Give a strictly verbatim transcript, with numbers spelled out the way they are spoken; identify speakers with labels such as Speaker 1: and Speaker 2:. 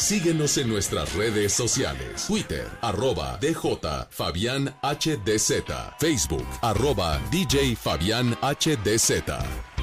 Speaker 1: Síguenos en nuestras redes sociales. Twitter, arroba D J Fabián H D Z. Facebook, arroba D J Fabián H D Z.